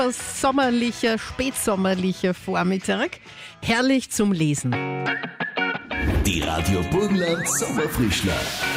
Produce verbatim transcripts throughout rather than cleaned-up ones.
sommerlicher, spätsommerlicher Vormittag. Herrlich zum Lesen. Die Radio Burgenland Sommerfrischler.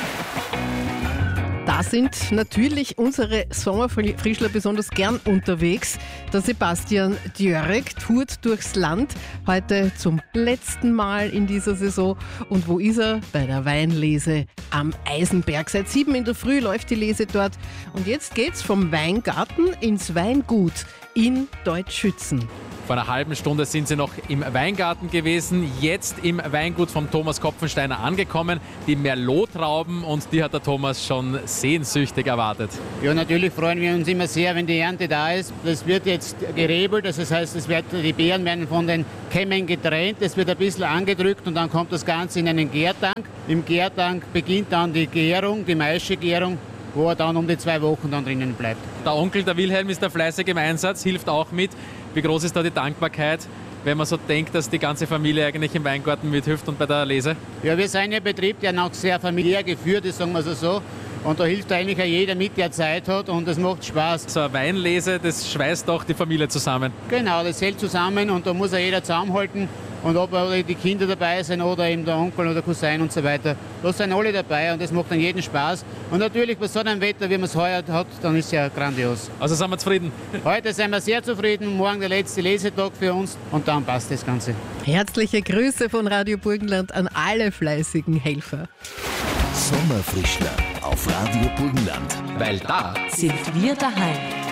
Da sind natürlich unsere Sommerfrischler besonders gern unterwegs. Der Sebastian Djörek tourt durchs Land, heute zum letzten Mal in dieser Saison. Und wo ist er? Bei der Weinlese am Eisenberg. Seit sieben in der Früh läuft die Lese dort. Und jetzt geht's vom Weingarten ins Weingut in Deutschützen. Vor einer halben Stunde sind sie noch im Weingarten gewesen, jetzt im Weingut vom Thomas Kopfensteiner angekommen. Die Merlot-Trauben, und die hat der Thomas schon sehnsüchtig erwartet. Ja, natürlich freuen wir uns immer sehr, wenn die Ernte da ist. Das wird jetzt gerebelt, das heißt, es wird, die Beeren werden von den Kämmen getrennt, es wird ein bisschen angedrückt und dann kommt das Ganze in einen Gärtank. Im Gärtank beginnt dann die Gärung, die Maischegärung, wo er dann um die zwei Wochen dann drinnen bleibt. Der Onkel, der Wilhelm, ist da fleißig im Einsatz, hilft auch mit. Wie groß ist da die Dankbarkeit, wenn man so denkt, dass die ganze Familie eigentlich im Weingarten mithilft und bei der Lese? Ja, wir sind ja ein Betrieb, der noch sehr familiär geführt ist, sagen wir es so. Und da hilft eigentlich auch jeder mit, der Zeit hat, und das macht Spaß. So eine Weinlese, das schweißt doch die Familie zusammen. Genau, das hält zusammen und da muss auch jeder zusammenhalten. Und ob die Kinder dabei sind oder eben der Onkel oder Cousin und so weiter, da sind alle dabei und das macht dann jeden Spaß. Und natürlich bei so einem Wetter, wie man es heuer hat, dann ist es ja grandios. Also sind wir zufrieden? Heute sind wir sehr zufrieden, morgen der letzte Lesetag für uns und dann passt das Ganze. Herzliche Grüße von Radio Burgenland an alle fleißigen Helfer. Sommerfrischler auf Radio Burgenland. Weil da sind wir daheim.